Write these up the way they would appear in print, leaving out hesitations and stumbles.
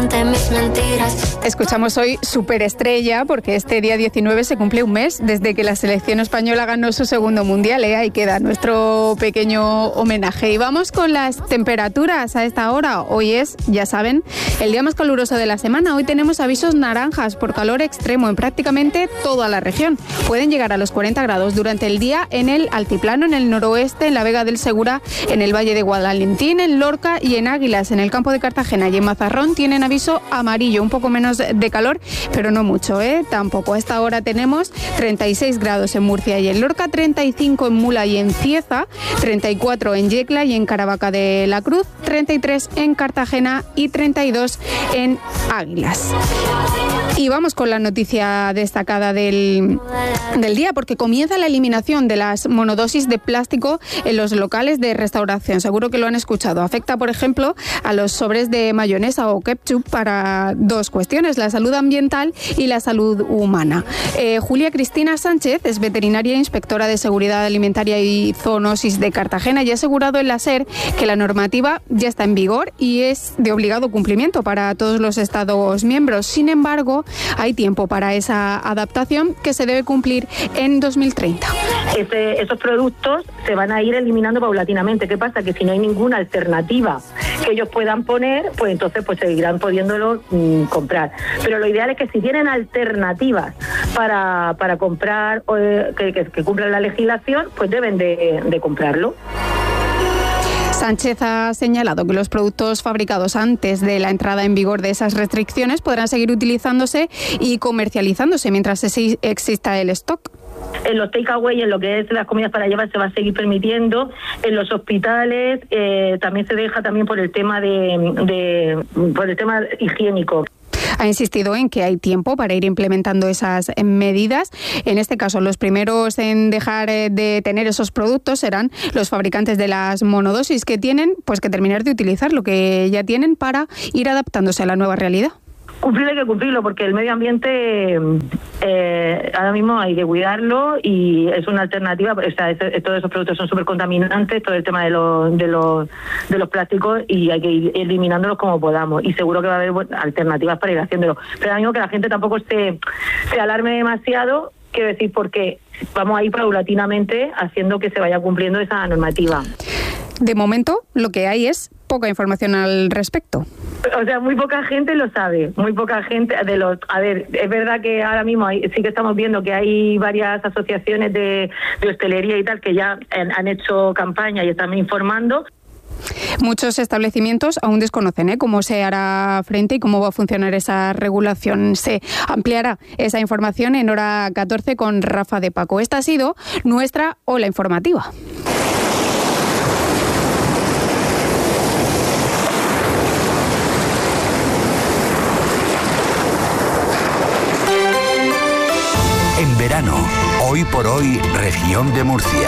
ante mis mentiras. Escuchamos hoy Superestrella porque este día 19 se cumple un mes desde que la selección española ganó su segundo mundial. Ahí queda nuestro pequeño homenaje. Y vamos con las temperaturas a esta hora. Hoy es, ya saben, el día más caluroso de la semana. Hoy tenemos avisos naranjas por calor extremo en prácticamente toda la región. Pueden llegar a los 40 grados durante el día en el altiplano, en el noroeste, en la Vega del Segura, en el Valle de Guadalentín, en Lorca y en Águilas, en el campo de Cartagena y en Mazarrón tienen aviso amarillo, un poco menos de calor, pero no mucho, tampoco. A esta hora tenemos 36 grados en Murcia y en Lorca, 35 en Mula y en Cieza, 34 en Yecla y en Caravaca de la Cruz, 33 en Cartagena y 32 en Águilas. Y vamos con la noticia destacada del día, porque comienza la eliminación de las monodosis de plástico en los locales de restauración. Seguro que lo han escuchado. Afecta, por ejemplo, a los sobres de mayonesa o ketchup para dos cuestiones: la salud ambiental y la salud humana. Julia Cristina Sánchez es veterinaria e inspectora de seguridad alimentaria y zoonosis de Cartagena y ha asegurado en la SER que la normativa ya está en vigor y es de obligado cumplimiento para todos los Estados miembros. Sin embargo, hay tiempo para esa adaptación que se debe cumplir en 2030. Esos productos se van a ir eliminando paulatinamente. ¿Qué pasa? Que si no hay ninguna alternativa que ellos puedan poner, pues entonces pues seguirán pudiéndolo comprar. Pero lo ideal es que si tienen alternativas para comprar que cumplan la legislación, pues deben de comprarlo. Sánchez ha señalado que los productos fabricados antes de la entrada en vigor de esas restricciones podrán seguir utilizándose y comercializándose mientras exista el stock. En los takeaway, en lo que es las comidas para llevar, se va a seguir permitiendo. En los hospitales también se deja también por el tema por el tema higiénico. Ha insistido en que hay tiempo para ir implementando esas medidas. En este caso, los primeros en dejar de tener esos productos serán los fabricantes de las monodosis, que tienen pues que terminar de utilizar lo que ya tienen para ir adaptándose a la nueva realidad. Cumplir hay que cumplirlo, porque el medio ambiente ahora mismo hay que cuidarlo y es una alternativa. O sea, todos esos productos son súper contaminantes, todo el tema de los plásticos, y hay que ir eliminándolos como podamos. Y seguro que va a haber alternativas para ir haciéndolo. Pero ahora mismo que la gente tampoco se alarme demasiado, quiero decir, porque vamos a ir paulatinamente haciendo que se vaya cumpliendo esa normativa. De momento, lo que hay es poca información al respecto. O sea, muy poca gente lo sabe, muy poca gente a ver, es verdad que ahora mismo sí que estamos viendo que hay varias asociaciones de hostelería y tal que ya han hecho campaña y están informando. Muchos establecimientos aún desconocen cómo se hará frente y cómo va a funcionar esa regulación. Se ampliará esa información en hora 14 con Rafa de Paco. Esta ha sido nuestra Ola Informativa. En verano, hoy por hoy, región de Murcia.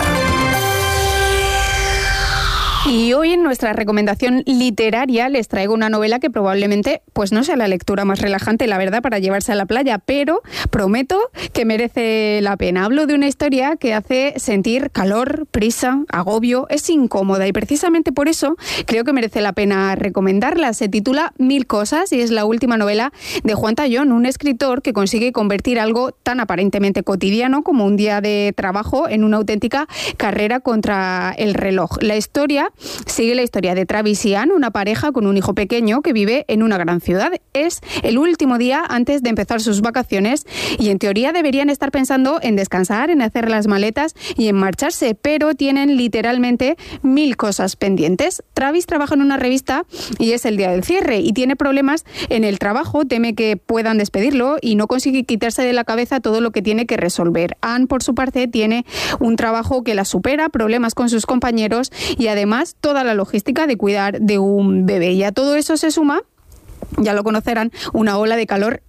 Y hoy en nuestra recomendación literaria les traigo una novela que probablemente pues no sea la lectura más relajante, la verdad, para llevarse a la playa, pero prometo que merece la pena. Hablo de una historia que hace sentir calor, prisa, agobio, es incómoda y precisamente por eso creo que merece la pena recomendarla. Se titula 1000 cosas y es la última novela de Juan Tallón, un escritor que consigue convertir algo tan aparentemente cotidiano como un día de trabajo en una auténtica carrera contra el reloj. La historia sigue la historia de Travis y Ann, una pareja con un hijo pequeño que vive en una gran ciudad. Es el último día antes de empezar sus vacaciones y en teoría deberían estar pensando en descansar, en hacer las maletas y en marcharse, pero tienen literalmente 1000 cosas pendientes. Travis trabaja en una revista y es el día del cierre y tiene problemas en el trabajo, teme que puedan despedirlo y no consigue quitarse de la cabeza todo lo que tiene que resolver. Ann, por su parte, tiene un trabajo que la supera, problemas con sus compañeros y además toda la logística de cuidar de un bebé. Y a todo eso se suma, ya lo conocerán, una ola de calor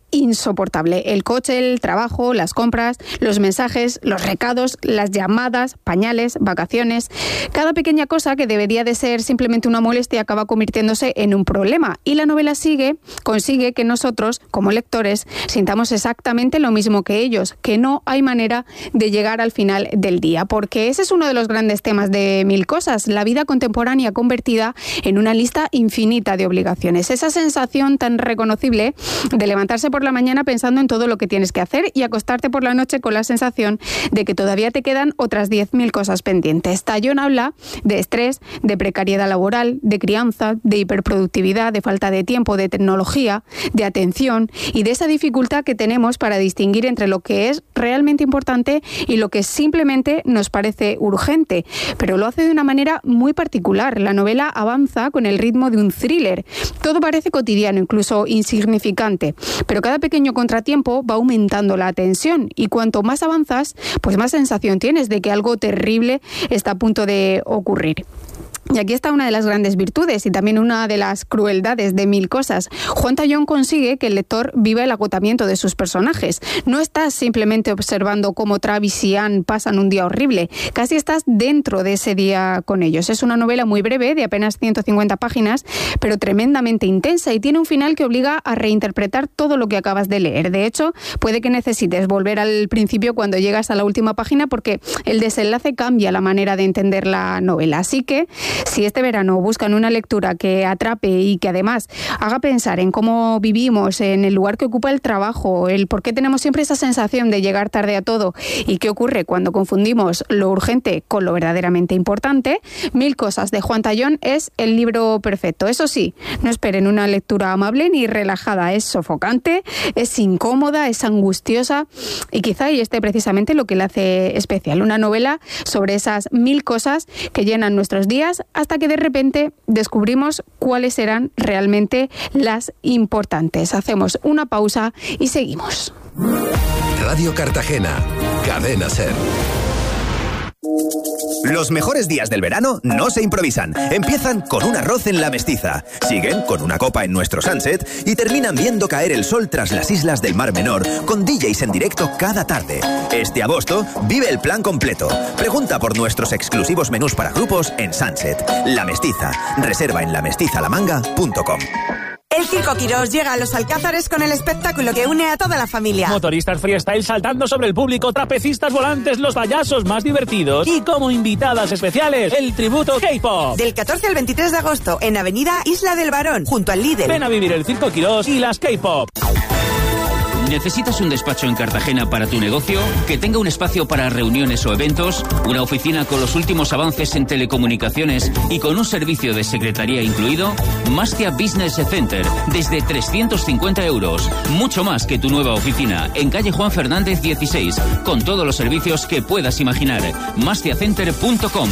insoportable. El coche, el trabajo, las compras, los mensajes, los recados, las llamadas, pañales, vacaciones. Cada pequeña cosa que debería de ser simplemente una molestia acaba convirtiéndose en un problema. Y la novela consigue que nosotros, como lectores, sintamos exactamente lo mismo que ellos, que no hay manera de llegar al final del día. Porque ese es uno de los grandes temas de Mil cosas, la vida contemporánea convertida en una lista infinita de obligaciones. Esa sensación tan reconocible de levantarse por la mañana pensando en todo lo que tienes que hacer y acostarte por la noche con la sensación de que todavía te quedan otras 10.000 cosas pendientes. Tallón habla de estrés, de precariedad laboral, de crianza, de hiperproductividad, de falta de tiempo, de tecnología, de atención y de esa dificultad que tenemos para distinguir entre lo que es realmente importante y lo que simplemente nos parece urgente. Pero lo hace de una manera muy particular. La novela avanza con el ritmo de un thriller. Todo parece cotidiano, incluso insignificante, pero cada pequeño contratiempo va aumentando la tensión y cuanto más avanzas, pues más sensación tienes de que algo terrible está a punto de ocurrir. Y aquí está una de las grandes virtudes y también una de las crueldades de Mil cosas. Juan Tallón consigue que el lector viva el agotamiento de sus personajes. No estás simplemente observando cómo Travis y Anne pasan un día horrible, casi estás dentro de ese día con ellos. Es una novela muy breve, de apenas 150 páginas, pero tremendamente intensa y tiene un final que obliga a reinterpretar todo lo que acabas de leer. De hecho, puede que necesites volver al principio cuando llegas a la última página porque el desenlace cambia la manera de entender la novela. Así que si este verano buscan una lectura que atrape y que además haga pensar en cómo vivimos, en el lugar que ocupa el trabajo, el por qué tenemos siempre esa sensación de llegar tarde a todo y qué ocurre cuando confundimos lo urgente con lo verdaderamente importante, Mil cosas de Juan Tallón es el libro perfecto. Eso sí, no esperen una lectura amable ni relajada. Es sofocante, es incómoda, es angustiosa y quizá ahí esté precisamente lo que la hace especial. Una novela sobre esas 1000 cosas que llenan nuestros días hasta que de repente descubrimos cuáles eran realmente las importantes. Hacemos una pausa y seguimos. Radio Cartagena, Cadena SER. Los mejores días del verano no se improvisan. Empiezan con un arroz en La Mestiza, siguen con una copa en nuestro Sunset y terminan viendo caer el sol tras las islas del Mar Menor con DJs en directo cada tarde. Este agosto vive el plan completo. Pregunta por nuestros exclusivos menús para grupos en Sunset. La Mestiza. Reserva en lamestizalamanga.com. El Circo Quirós llega a Los Alcázares con el espectáculo que une a toda la familia. Motoristas freestyle saltando sobre el público, trapecistas volantes, los payasos más divertidos y como invitadas especiales, el tributo K-pop. Del 14 al 23 de agosto en Avenida Isla del Barón, junto al Líder. Ven a vivir el Circo Quirós y las K-pop. ¿Necesitas un despacho en Cartagena para tu negocio? ¿Que tenga un espacio para reuniones o eventos? ¿Una oficina con los últimos avances en telecomunicaciones y con un servicio de secretaría incluido? Mastia Business Center, desde 350 euros. Mucho más que tu nueva oficina, en calle Juan Fernández 16, con todos los servicios que puedas imaginar. mastiacenter.com.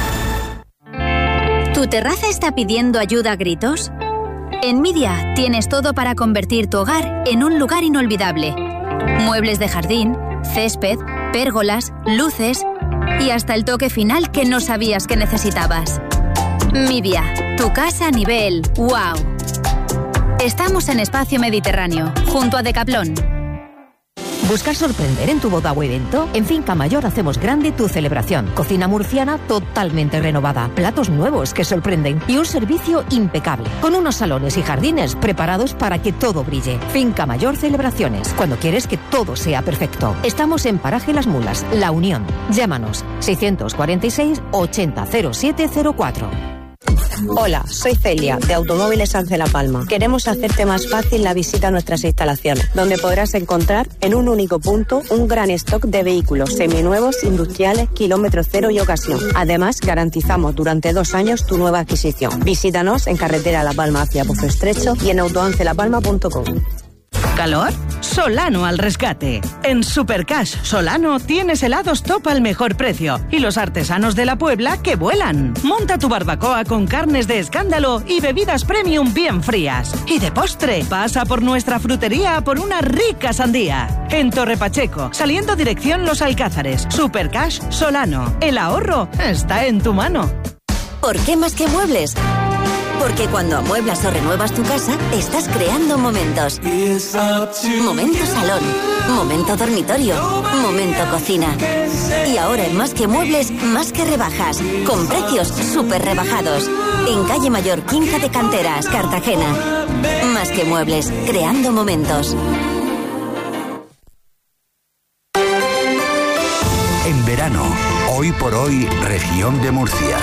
¿Tu terraza está pidiendo ayuda a gritos? En Midia tienes todo para convertir tu hogar en un lugar inolvidable. Muebles de jardín, césped, pérgolas, luces y hasta el toque final que no sabías que necesitabas. Midia, tu casa a nivel ¡wow! Estamos en Espacio Mediterráneo, junto a Decathlon. ¿Buscas sorprender en tu boda o evento? En Finca Mayor hacemos grande tu celebración. Cocina murciana totalmente renovada, platos nuevos que sorprenden y un servicio impecable, con unos salones y jardines preparados para que todo brille. Finca Mayor Celebraciones, cuando quieres que todo sea perfecto. Estamos en Paraje Las Mulas, La Unión. Llámanos 646 800704. Hola, soy Celia, de Automóviles Ance La Palma. Queremos hacerte más fácil la visita a nuestras instalaciones, donde podrás encontrar en un único punto un gran stock de vehículos seminuevos, industriales, kilómetro cero y ocasión. Además, garantizamos durante 2 años tu nueva adquisición. Visítanos en carretera La Palma hacia Pozo Estrecho y en autoancelapalma.com. ¿Calor? Solano al rescate. En Supercash Solano tienes helados top al mejor precio y los artesanos de la Puebla que vuelan. Monta tu barbacoa con carnes de escándalo y bebidas premium bien frías. Y de postre, pasa por nuestra frutería por una rica sandía. En Torre Pacheco, saliendo dirección Los Alcázares. Supercash Solano. El ahorro está en tu mano. ¿Por qué más que muebles? Porque cuando amueblas o renuevas tu casa, estás creando momentos. Momento salón, momento dormitorio, momento cocina. Y ahora en Más que Muebles, más que rebajas, con precios súper rebajados. En Calle Mayor 15 de Canteras, Cartagena. Más que Muebles, creando momentos. En verano, hoy por hoy, región de Murcia.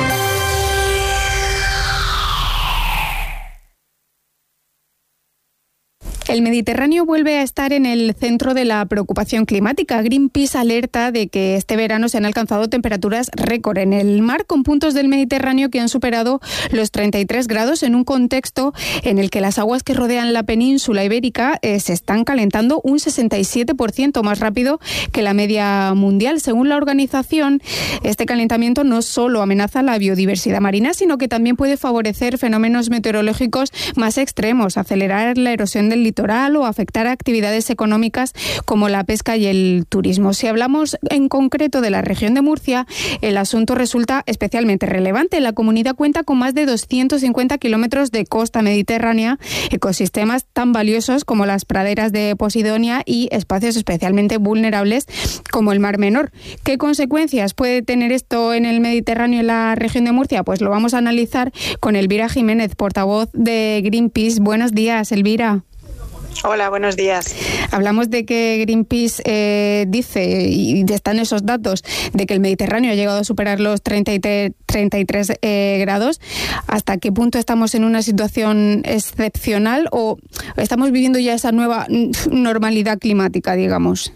El Mediterráneo vuelve a estar en el centro de la preocupación climática. Greenpeace alerta de que este verano se han alcanzado temperaturas récord en el mar, con puntos del Mediterráneo que han superado los 33 grados en un contexto en el que las aguas que rodean la península ibérica se están calentando un 67% más rápido que la media mundial. Según la organización, este calentamiento no solo amenaza la biodiversidad marina, sino que también puede favorecer fenómenos meteorológicos más extremos, acelerar la erosión del litoral o afectar a actividades económicas como la pesca y el turismo. Si hablamos en concreto de la región de Murcia, el asunto resulta especialmente relevante. La comunidad cuenta con más de 250 kilómetros de costa mediterránea, ecosistemas tan valiosos como las praderas de Posidonia y espacios especialmente vulnerables como el Mar Menor. ¿Qué consecuencias puede tener esto en el Mediterráneo y en la región de Murcia? Pues lo vamos a analizar con Elvira Jiménez, portavoz de Greenpeace. Buenos días, Elvira. Hola, buenos días. Hablamos de que Greenpeace dice, y están esos datos, de que el Mediterráneo ha llegado a superar los 33 grados. ¿Hasta qué punto estamos en una situación excepcional o estamos viviendo ya esa nueva normalidad climática, digamos?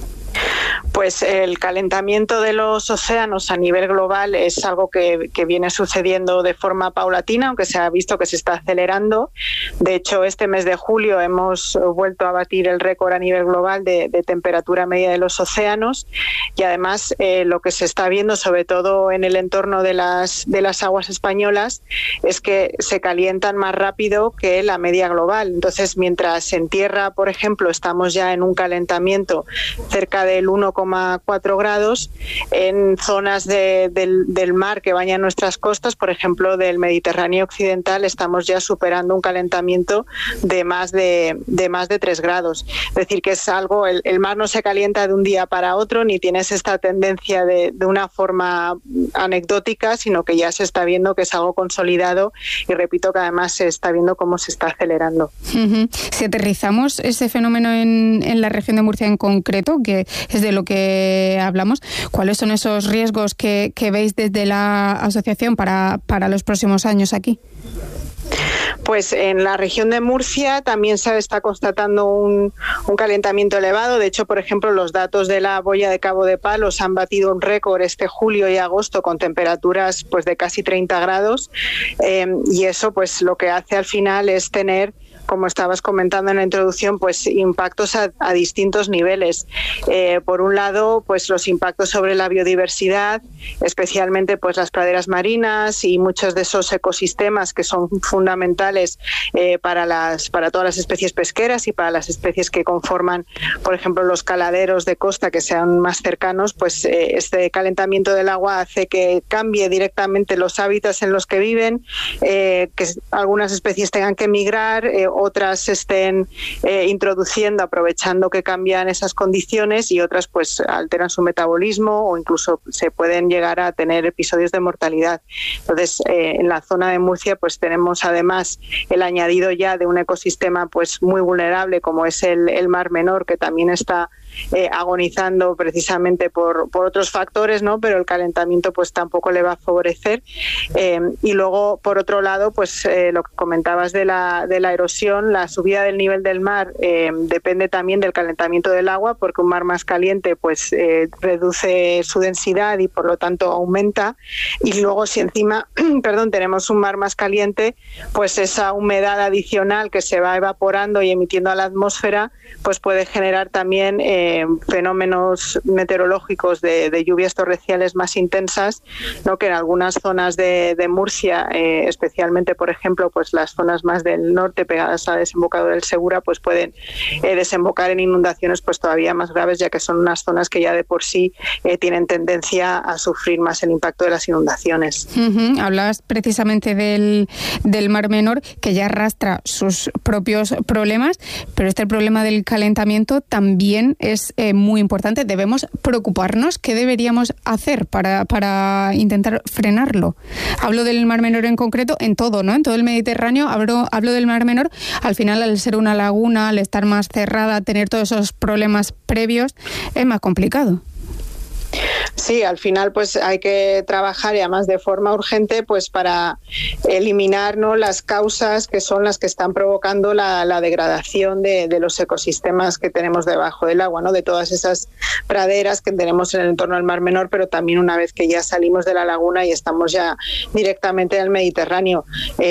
Pues el calentamiento de los océanos a nivel global es algo que viene sucediendo de forma paulatina, aunque se ha visto que se está acelerando. De hecho, este mes de julio hemos vuelto a batir el récord a nivel global de temperatura media de los océanos, y además lo que se está viendo, sobre todo en el entorno de las aguas españolas, es que se calientan más rápido que la media global. Entonces, mientras en tierra, por ejemplo, estamos ya en un calentamiento cerca del 1,4 grados, en zonas del mar que bañan nuestras costas, por ejemplo del Mediterráneo occidental, estamos ya superando un calentamiento de más de 3 grados. Es decir, que es algo, el mar no se calienta de un día para otro, ni tienes esta tendencia de una forma anecdótica, sino que ya se está viendo que es algo consolidado, y repito que además se está viendo cómo se está acelerando. Uh-huh. Si aterrizamos ese fenómeno en la región de Murcia en concreto, que es de lo que hablamos, ¿cuáles son esos riesgos que veis desde la asociación para los próximos años aquí? Pues en la región de Murcia también se está constatando un calentamiento elevado. De hecho, por ejemplo, los datos de la boya de Cabo de Palos han batido un récord este julio y agosto con temperaturas pues de casi 30 grados, y eso pues lo que hace al final es tener, como estabas comentando en la introducción, pues impactos a distintos niveles. Por un lado, pues los impactos sobre la biodiversidad, especialmente pues las praderas marinas y muchos de esos ecosistemas que son fundamentales para todas las especies pesqueras y para las especies que conforman, por ejemplo, los caladeros de costa que sean más cercanos. Pues este calentamiento del agua hace que cambie directamente los hábitats en los que viven, que algunas especies tengan que migrar, otras se estén introduciendo, aprovechando que cambian esas condiciones, y otras pues alteran su metabolismo o incluso se pueden llegar a tener episodios de mortalidad. Entonces, en la zona de Murcia pues tenemos además el añadido ya de un ecosistema pues muy vulnerable como es el Mar Menor, que también está agonizando precisamente por otros factores, ¿no? Pero el calentamiento pues tampoco le va a favorecer. Y luego, por otro lado, pues lo que comentabas de la erosión, la subida del nivel del mar depende también del calentamiento del agua, porque un mar más caliente pues reduce su densidad y por lo tanto aumenta. Y luego, si encima tenemos un mar más caliente, pues esa humedad adicional que se va evaporando y emitiendo a la atmósfera pues puede generar también fenómenos meteorológicos de lluvias torrenciales más intensas, ¿no? Que en algunas zonas de Murcia, especialmente, por ejemplo, pues las zonas más del norte pegadas al desembocadura del Segura, pues pueden desembocar en inundaciones pues todavía más graves, ya que son unas zonas que ya de por sí tienen tendencia a sufrir más el impacto de las inundaciones. Hablabas precisamente del Mar Menor, que ya arrastra sus propios problemas, pero este problema del calentamiento también es muy importante. Debemos preocuparnos. ¿Qué deberíamos hacer para intentar frenarlo? Hablo del Mar Menor en concreto, en todo, ¿no? En todo el Mediterráneo. Hablo del Mar Menor. Al final, al ser una laguna, al estar más cerrada, tener todos esos problemas previos, es más complicado. Sí, al final pues hay que trabajar, y además de forma urgente, pues para eliminar, ¿no?, las causas que son las que están provocando la degradación de los ecosistemas que tenemos debajo del agua, ¿no?, de todas esas praderas que tenemos en el entorno del Mar Menor, pero también una vez que ya salimos de la laguna y estamos ya directamente en el Mediterráneo.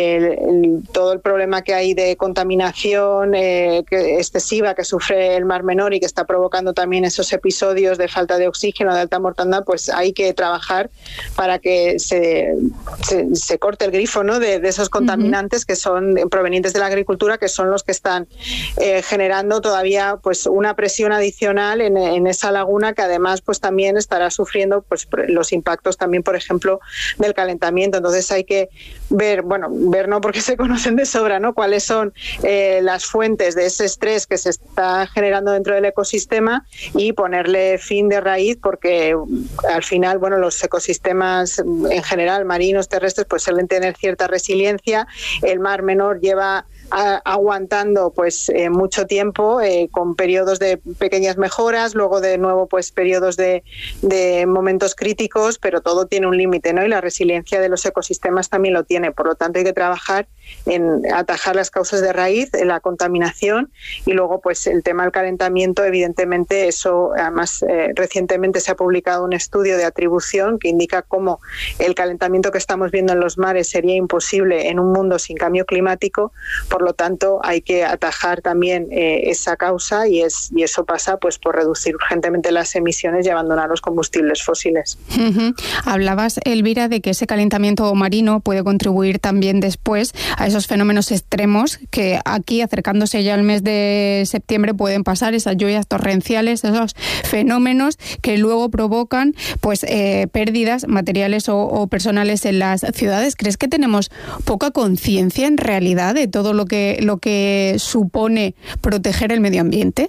Todo el problema que hay de contaminación excesiva que sufre el Mar Menor y que está provocando también esos episodios de falta de oxígeno, de alta mortandad, pues hay que trabajar para que se corte el grifo, ¿no?, de esos contaminantes que son provenientes de la agricultura, que son los que están generando todavía pues una presión adicional en esa laguna, que además pues también estará sufriendo pues los impactos también, por ejemplo, del calentamiento. Entonces hay que ver no, porque se conocen de sobra, ¿no?, cuáles son las fuentes de ese estrés que se está generando dentro del ecosistema y ponerle fin de raíz, porque al final, los ecosistemas en general, marinos, terrestres, pues suelen tener cierta resiliencia. El Mar Menor lleva aguantando pues mucho tiempo, con periodos de pequeñas mejoras, luego de nuevo pues periodos de momentos críticos, pero todo tiene un límite, ¿no? Y la resiliencia de los ecosistemas también lo tiene. Por lo tanto, hay que trabajar en atajar las causas de raíz, la contaminación, y luego pues el tema del calentamiento. Evidentemente eso, además recientemente se ha publicado un estudio de atribución que indica cómo el calentamiento que estamos viendo en los mares sería imposible en un mundo sin cambio climático. Por lo tanto, hay que atajar también esa causa, y eso pasa pues por reducir urgentemente las emisiones y abandonar los combustibles fósiles. Hablabas, Elvira, de que ese calentamiento marino puede contribuir también después a esos fenómenos extremos que aquí, acercándose ya al mes de septiembre, pueden pasar, esas lluvias torrenciales, esos fenómenos que luego provocan pues pérdidas materiales o personales en las ciudades. ¿Crees que tenemos poca conciencia en realidad de todo lo que supone proteger el medio ambiente?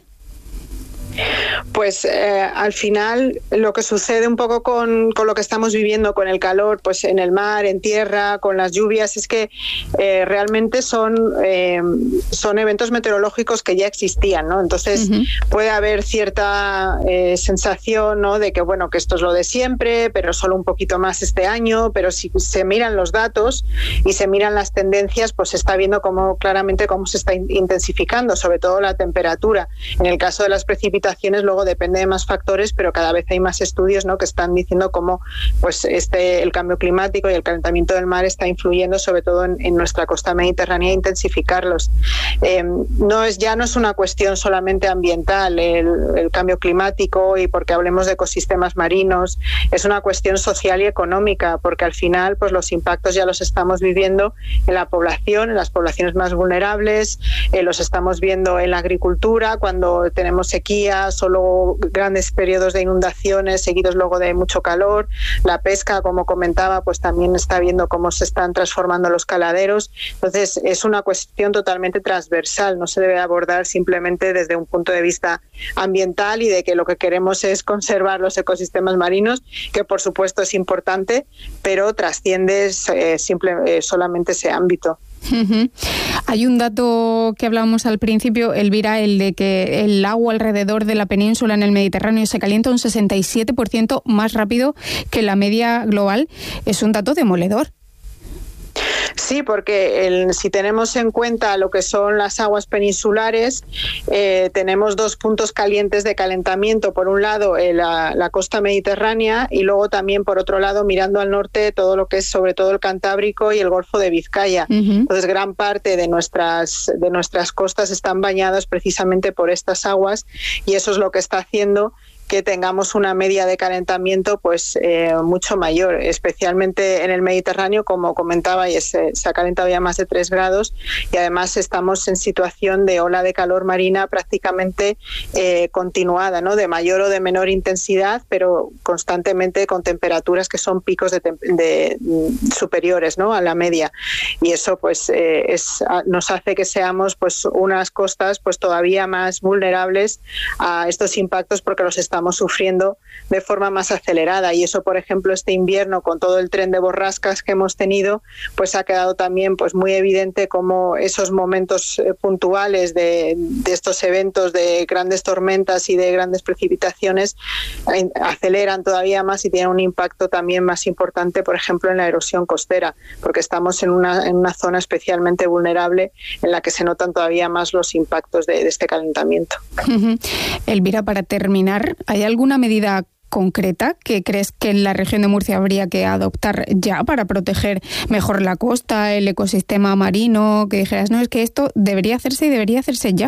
Pues al final lo que sucede un poco con lo que estamos viviendo, con el calor pues en el mar, en tierra, con las lluvias, es que realmente son eventos meteorológicos que ya existían, ¿no? Entonces puede haber cierta sensación, ¿no?, de que que esto es lo de siempre, pero solo un poquito más este año. Pero si se miran los datos y se miran las tendencias, pues se está viendo claramente cómo se está intensificando, sobre todo la temperatura. En el caso de las precipitaciones, luego depende de más factores, pero cada vez hay más estudios, ¿no?, que están diciendo cómo pues el cambio climático y el calentamiento del mar está influyendo sobre todo en nuestra costa mediterránea, e intensificarlos. Ya no es una cuestión solamente ambiental el cambio climático, y porque hablemos de ecosistemas marinos, es una cuestión social y económica, porque al final pues los impactos ya los estamos viviendo en la población, en las poblaciones más vulnerables, los estamos viendo en la agricultura, cuando tenemos sequía, solo grandes periodos de inundaciones seguidos luego de mucho calor. La pesca, como comentaba, pues también está viendo cómo se están transformando los caladeros. Entonces es una cuestión totalmente transversal, no se debe abordar simplemente desde un punto de vista ambiental y de que lo que queremos es conservar los ecosistemas marinos, que por supuesto es importante, pero trasciende solamente ese ámbito. Hay un dato que hablábamos al principio, Elvira, el de que el agua alrededor de la península en el Mediterráneo se calienta un 67% más rápido que la media global. Es un dato demoledor. Sí, porque si tenemos en cuenta lo que son las aguas peninsulares, tenemos 2 puntos calientes de calentamiento. Por un lado, la costa mediterránea, y luego también, por otro lado, mirando al norte, todo lo que es sobre todo el Cantábrico y el Golfo de Vizcaya. Entonces, gran parte de nuestras costas están bañadas precisamente por estas aguas, y eso es lo que está haciendo que tengamos una media de calentamiento pues mucho mayor, especialmente en el Mediterráneo, como comentaba, y se ha calentado ya más de 3 grados, y además estamos en situación de ola de calor marina prácticamente continuada, ¿no? De mayor o de menor intensidad, pero constantemente con temperaturas que son picos de superiores, ¿no? A la media, y eso pues nos hace que seamos pues unas costas pues todavía más vulnerables a estos impactos, porque los estamos sufriendo de forma más acelerada. Y eso, por ejemplo, este invierno, con todo el tren de borrascas que hemos tenido, pues ha quedado también pues muy evidente cómo esos momentos puntuales de estos eventos de grandes tormentas y de grandes precipitaciones aceleran todavía más y tienen un impacto también más importante, por ejemplo, en la erosión costera, porque estamos en una zona especialmente vulnerable en la que se notan todavía más los impactos de este calentamiento. Elvira, para terminar, ¿hay alguna medida concreta que crees que en la región de Murcia habría que adoptar ya para proteger mejor la costa, el ecosistema marino, que dijeras, no, es que esto debería hacerse y debería hacerse ya?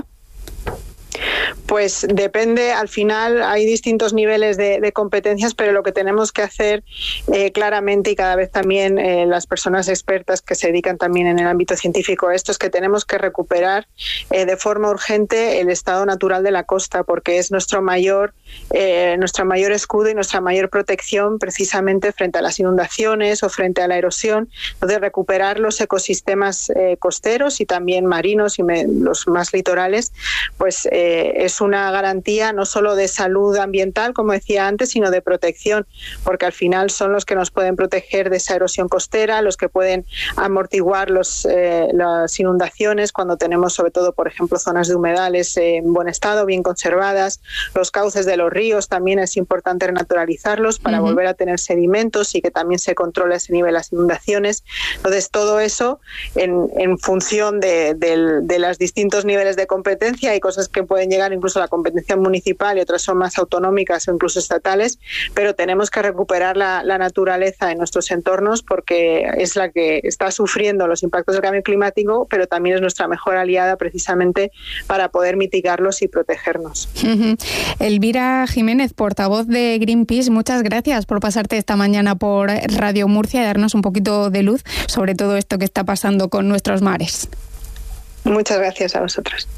Pues depende, al final hay distintos niveles de competencias, pero lo que tenemos que hacer claramente, y cada vez también las personas expertas que se dedican también en el ámbito científico a esto, es que tenemos que recuperar de forma urgente el estado natural de la costa, porque es nuestro mayor escudo y nuestra mayor protección precisamente frente a las inundaciones o frente a la erosión. Entonces, recuperar los ecosistemas costeros y también marinos y los más litorales, pues es una garantía no solo de salud ambiental, como decía antes, sino de protección, porque al final son los que nos pueden proteger de esa erosión costera, los que pueden amortiguar las inundaciones cuando tenemos, sobre todo, por ejemplo, zonas de humedales en buen estado, bien conservadas. Los cauces de los ríos también es importante renaturalizarlos para volver a tener sedimentos y que también se controle a ese nivel las inundaciones. Entonces, todo eso en función de los distintos niveles de competencia. Hay cosas que pueden llegar incluso a la competencia municipal y otras son más autonómicas o incluso estatales, pero tenemos que recuperar la naturaleza en nuestros entornos, porque es la que está sufriendo los impactos del cambio climático, pero también es nuestra mejor aliada precisamente para poder mitigarlos y protegernos. Elvira Jiménez, portavoz de Greenpeace, muchas gracias por pasarte esta mañana por Radio Murcia y darnos un poquito de luz sobre todo esto que está pasando con nuestros mares. Muchas gracias a vosotros.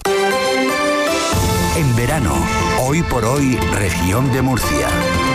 En verano, hoy por hoy, región de Murcia.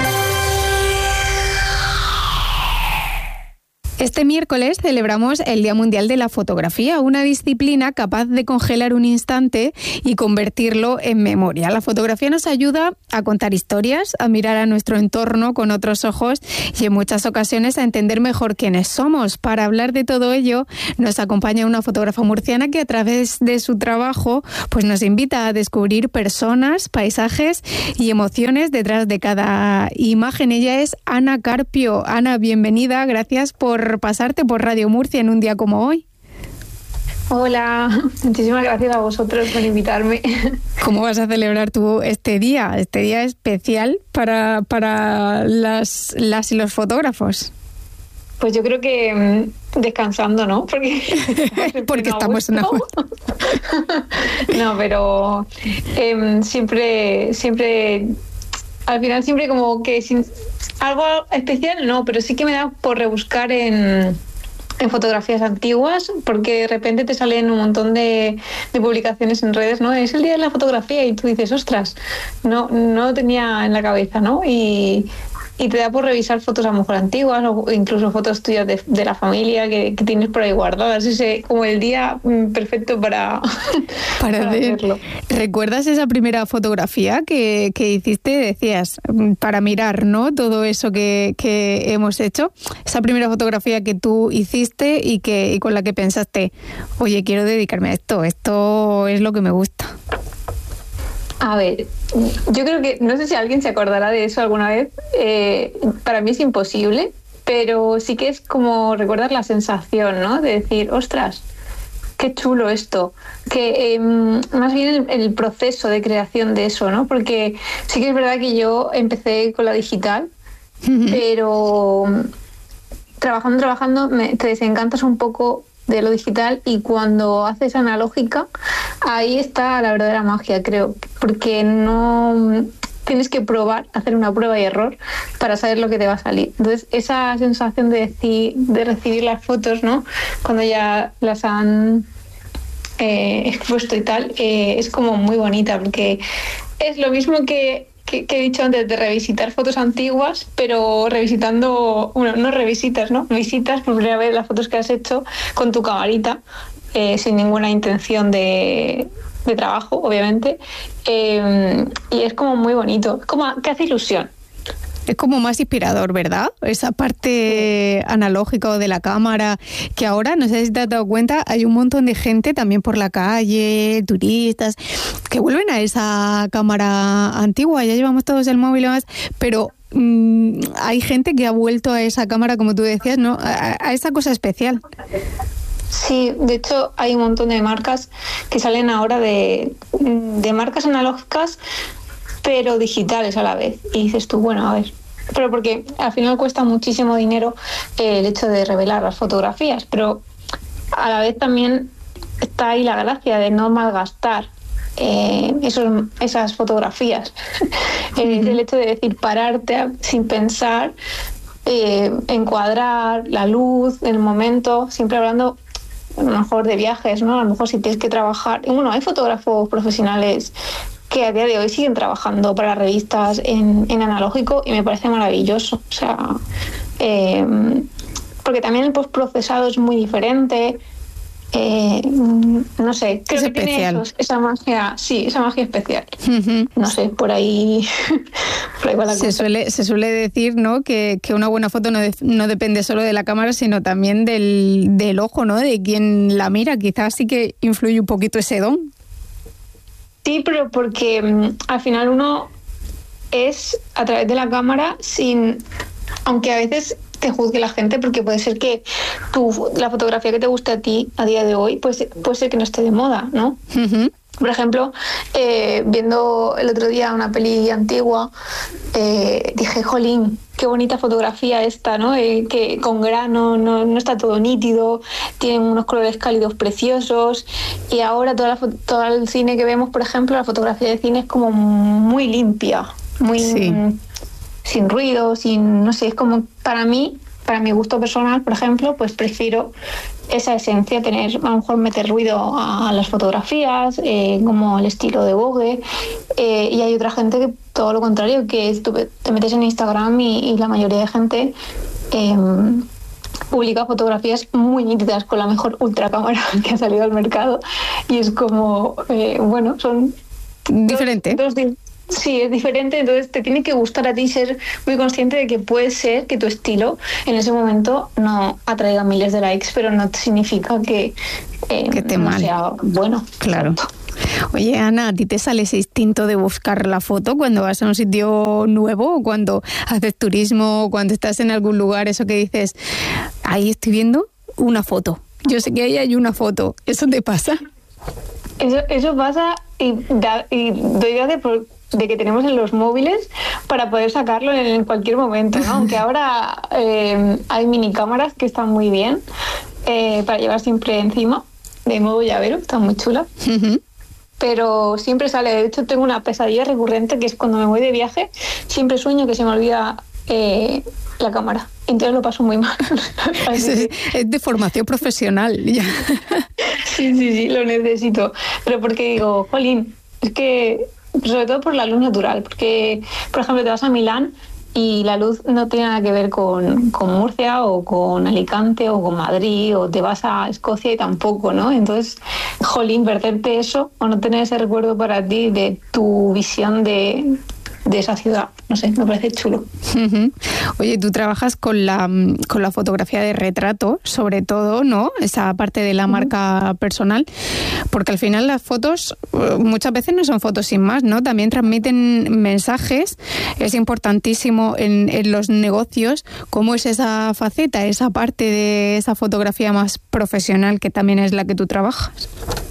Este miércoles celebramos el Día Mundial de la Fotografía, una disciplina capaz de congelar un instante y convertirlo en memoria. La fotografía nos ayuda a contar historias, a mirar a nuestro entorno con otros ojos y en muchas ocasiones a entender mejor quiénes somos. Para hablar de todo ello nos acompaña una fotógrafa murciana que a través de su trabajo pues nos invita a descubrir personas, paisajes y emociones detrás de cada imagen. Ella es Ana Carpio. Ana, bienvenida, gracias por pasarte por Radio Murcia en un día como hoy. Hola, muchísimas gracias a vosotros por invitarme. ¿Cómo vas a celebrar tú este día especial para las y los fotógrafos? Pues yo creo que descansando, ¿no? Porque estamos en agosto. No, pero siempre, al final siempre como que sin algo especial, no, pero sí que me da por rebuscar en fotografías antiguas, porque de repente te salen un montón de publicaciones en redes, ¿no? Es el día de la fotografía y tú dices, ostras, no lo tenía en la cabeza, ¿no? Y te da por revisar fotos a lo mejor antiguas o incluso fotos tuyas de la familia que tienes por ahí guardadas. Ese como el día perfecto para hacerlo. ¿Recuerdas esa primera fotografía que hiciste? Decías, para mirar, ¿no? Todo eso que hemos hecho. Esa primera fotografía que tú hiciste y con la que pensaste, oye, quiero dedicarme a esto es lo que me gusta. A ver, yo creo que, no sé si alguien se acordará de eso alguna vez, para mí es imposible pero sí que es como recordar la sensación, ¿no? De decir, ostras, qué chulo esto. Que más bien el proceso de creación de eso, ¿no? Porque sí que es verdad que yo empecé con la digital, pero trabajando te desencantas un poco de lo digital, y cuando haces analógica, ahí está la verdadera magia, creo, porque no tienes que probar, hacer una prueba y error para saber lo que te va a salir. Entonces, esa sensación de recibir las fotos, ¿no? Cuando ya las han expuesto y tal, es como muy bonita, porque es lo mismo que he dicho antes, de revisitar fotos antiguas, pero revisitando, bueno, no revisitas, ¿no? Visitas por primera vez las fotos que has hecho con tu camarita, sin ninguna intención de trabajo, obviamente, y es como muy bonito, es como que hace ilusión. Es como más inspirador, ¿verdad? Esa parte analógica o de la cámara, que ahora, no sé si te has dado cuenta, hay un montón de gente también por la calle, turistas, que vuelven a esa cámara antigua. Ya llevamos todos el móvil y demás, pero hay gente que ha vuelto a esa cámara, como tú decías, ¿no? A esa cosa especial. Sí, de hecho hay un montón de marcas que salen ahora de marcas analógicas, pero digitales a la vez. Y dices tú, bueno, a ver, pero porque al final cuesta muchísimo dinero el hecho de revelar las fotografías, pero a la vez también está ahí la gracia de no malgastar esas fotografías. El hecho de decir, pararte sin pensar, encuadrar la luz, el momento, siempre hablando a lo mejor de viajes, ¿no? A lo mejor si tienes que trabajar. Y bueno, hay fotógrafos profesionales que a día de hoy siguen trabajando para revistas en analógico, y me parece maravilloso. O sea, porque también el postprocesado es muy diferente. No sé, creo que tiene esa magia, sí, esa magia especial. No sé, por ahí va la cosa. Se suele decir, ¿no?, que una buena foto no depende solo de la cámara, sino también del ojo, ¿no?, de quien la mira. Quizás sí que influye un poquito ese don. Sí, pero porque al final uno es a través de la cámara, aunque a veces te juzgue la gente, porque puede ser que la fotografía que te guste a ti a día de hoy puede ser que no esté de moda, ¿no? Por ejemplo, viendo el otro día una peli antigua, dije, jolín, qué bonita fotografía esta, ¿no? Que con grano, no está todo nítido, tienen unos colores cálidos preciosos, y ahora todo el cine que vemos, por ejemplo, la fotografía de cine es como muy limpia, muy sin ruido, no sé, es como para mi gusto personal, por ejemplo, pues prefiero esa esencia, a lo mejor meter ruido a las fotografías, como el estilo de Vogue, y hay otra gente que todo lo contrario, que tú te metes en Instagram y la mayoría de gente publica fotografías muy nítidas con la mejor ultra cámara que ha salido al mercado, y es como, bueno, son diferente. Sí, es diferente, entonces te tiene que gustar a ti, ser muy consciente de que puede ser que tu estilo en ese momento no atraiga miles de likes, pero no significa que esté no mal. Sea bueno. Claro. Oye, Ana, ¿a ti te sale ese instinto de buscar la foto cuando vas a un sitio nuevo, o cuando haces turismo, o cuando estás en algún lugar, eso que dices, ahí estoy viendo una foto, yo sé que ahí hay una foto? ¿Eso te pasa? Eso pasa, y doy gracias de que tenemos en los móviles para poder sacarlo en cualquier momento, ¿no? Aunque ahora hay mini cámaras que están muy bien para llevar siempre encima, de modo llavero, están muy chulas. Pero siempre sale. De hecho, tengo una pesadilla recurrente, que es cuando me voy de viaje, siempre sueño que se me olvida la cámara. Entonces lo paso muy mal. Es de formación profesional. Ya. Sí, lo necesito. Pero porque digo, jolín, es que sobre todo por la luz natural, porque por ejemplo te vas a Milán y la luz no tiene nada que ver con Murcia o con Alicante o con Madrid, o te vas a Escocia y tampoco, ¿no? Entonces, jolín, perderte eso o no tener ese recuerdo para ti de tu visión de esa ciudad. No sé, me parece chulo. Oye, tú trabajas con la fotografía de retrato, sobre todo, ¿no? Esa parte de la marca personal, porque al final las fotos muchas veces no son fotos sin más, ¿no? También transmiten mensajes. Es importantísimo en los negocios cómo es esa faceta, esa parte de esa fotografía más profesional que también es la que tú trabajas.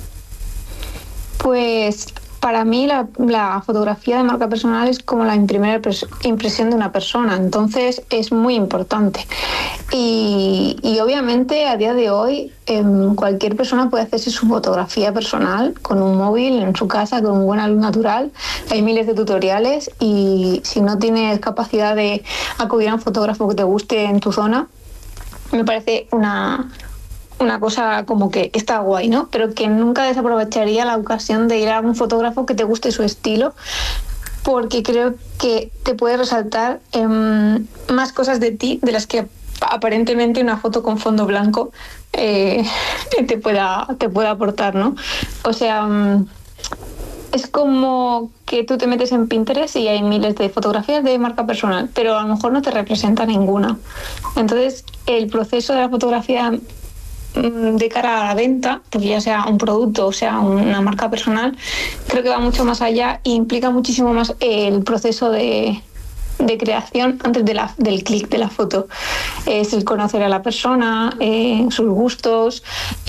Pues para mí la fotografía de marca personal es como la primera impresión de una persona, entonces es muy importante. Y obviamente a día de hoy cualquier persona puede hacerse su fotografía personal con un móvil en su casa, con buena luz natural. Hay miles de tutoriales y si no tienes capacidad de acudir a un fotógrafo que te guste en tu zona, me parece una cosa como que está guay, ¿no? Pero que nunca desaprovecharía la ocasión de ir a algún fotógrafo que te guste su estilo, porque creo que te puede resaltar más cosas de ti de las que aparentemente una foto con fondo blanco te pueda aportar, ¿no? O sea, es como que tú te metes en Pinterest y hay miles de fotografías de marca personal, pero a lo mejor no te representa ninguna. Entonces, el proceso de la fotografía de cara a la venta, porque ya sea un producto o sea una marca personal, creo que va mucho más allá e implica muchísimo más el proceso de creación antes del clic de la foto. Es el conocer a la persona, sus gustos,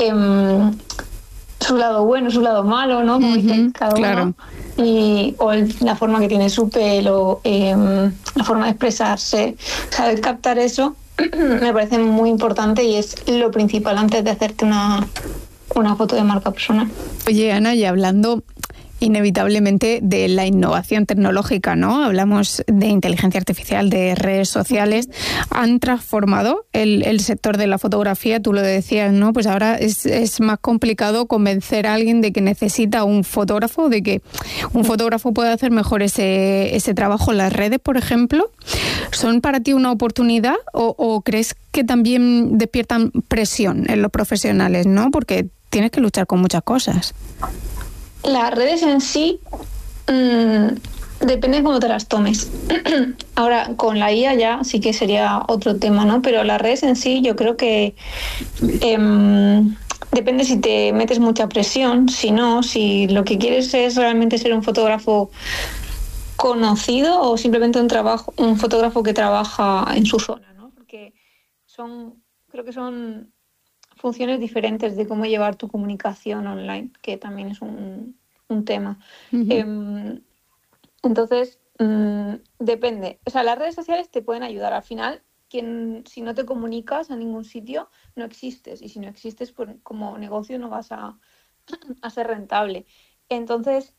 su lado bueno, su lado malo, ¿no? Como dice cada uno. Claro. O la forma que tiene su pelo, la forma de expresarse. Saber captar eso me parece muy importante y es lo principal antes de hacerte una foto de marca personal. Oye, Ana, y hablando inevitablemente de la innovación tecnológica, ¿no? Hablamos de inteligencia artificial, de redes sociales. Han transformado el sector de la fotografía, tú lo decías, ¿no? Pues ahora es más complicado convencer a alguien de que necesita un fotógrafo, de que un fotógrafo puede hacer mejor ese trabajo. Las redes, por ejemplo, ¿son para ti una oportunidad o crees que también despiertan presión en los profesionales, ¿no? Porque tienes que luchar con muchas cosas. Las redes en sí depende de cómo te las tomes. Ahora, con la IA ya sí que sería otro tema, ¿no? Pero las redes en sí yo creo que depende si te metes mucha presión, si no, si lo que quieres es realmente ser un fotógrafo conocido o simplemente un fotógrafo que trabaja en su zona, ¿no? Porque creo que son funciones diferentes de cómo llevar tu comunicación online, que también es un tema. Entonces, depende. O sea, las redes sociales te pueden ayudar. Al final, si no te comunicas a ningún sitio, no existes. Y si no existes, pues como negocio no vas a ser rentable. Entonces,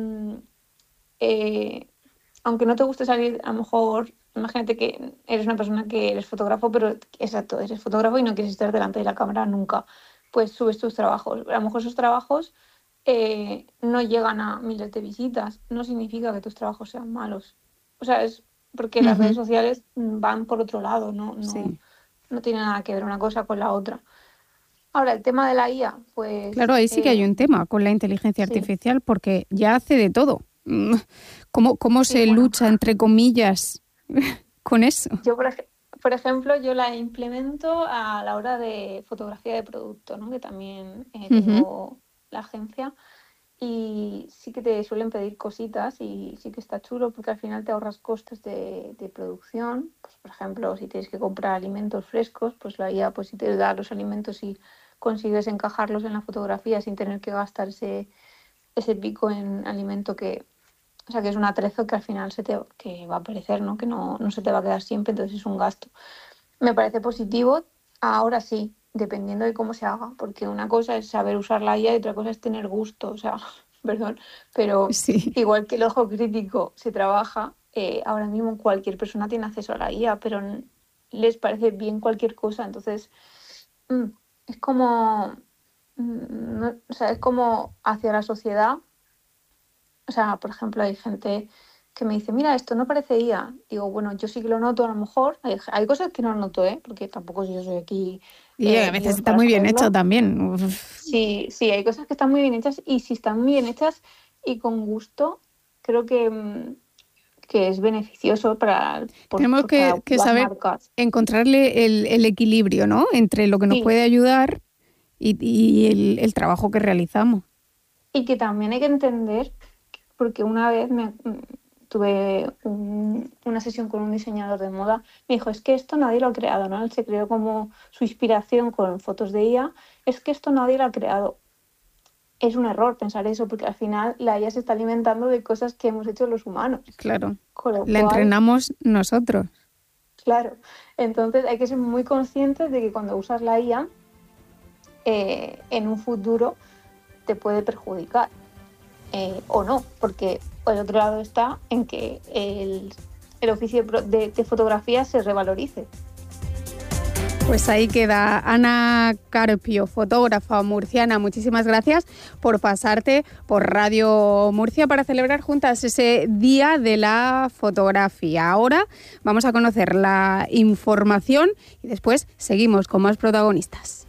aunque no te guste salir, a lo mejor, imagínate que eres una persona que eres fotógrafo, pero exacto, eres fotógrafo y no quieres estar delante de la cámara nunca, pues subes tus trabajos. A lo mejor esos trabajos no llegan a miles de visitas. No significa que tus trabajos sean malos. O sea, es porque las redes sociales van por otro lado, no tiene nada que ver una cosa con la otra. Ahora, el tema de la IA, pues... Claro, ahí sí que hay un tema con la inteligencia artificial, porque ya hace de todo. ¿Cómo se lucha, entre comillas, con eso? Yo, por ejemplo, yo la implemento a la hora de fotografía de producto, ¿no? Que también tengo la agencia, y sí que te suelen pedir cositas y sí que está chulo porque al final te ahorras costes de producción. Pues, por ejemplo, si tienes que comprar alimentos frescos, pues la IA pues, si te da los alimentos y consigues encajarlos en la fotografía sin tener que gastar ese pico en alimento que es un atrezo que al final que va a aparecer, ¿no? Que no se te va a quedar siempre, entonces es un gasto. Me parece positivo. Ahora sí, dependiendo de cómo se haga, porque una cosa es saber usar la IA y otra cosa es tener gusto, o sea, perdón, pero igual que el ojo crítico se trabaja, ahora mismo cualquier persona tiene acceso a la IA, pero les parece bien cualquier cosa, entonces es como, es como hacia la sociedad. O sea, por ejemplo, hay gente que me dice, mira, esto no parece IA. Digo, bueno, yo sí que lo noto a lo mejor. Hay cosas que no noto, porque tampoco yo soy aquí... Y a veces está muy bien hecho también. Sí, hay cosas que están muy bien hechas y si están muy bien hechas y con gusto, creo que que es beneficioso para... Tenemos que saber encontrarle el equilibrio, ¿no? Entre lo que nos puede ayudar y el trabajo que realizamos. Y que también hay que entender, porque una vez tuve una sesión con un diseñador de moda, me dijo, es que esto nadie lo ha creado, ¿no? Él se creó como su inspiración con fotos de IA, es que esto nadie lo ha creado. Es un error pensar eso, porque al final la IA se está alimentando de cosas que hemos hecho los humanos. Claro, la entrenamos nosotros. Claro, entonces hay que ser muy conscientes de que cuando usas la IA, en un futuro te puede perjudicar, o no, porque por el otro lado está en que el oficio de fotografía se revalorice. Pues ahí queda. Ana Carpio, fotógrafa murciana, muchísimas gracias por pasarte por Radio Murcia para celebrar juntas ese Día de la Fotografía. Ahora vamos a conocer la información y después seguimos con más protagonistas.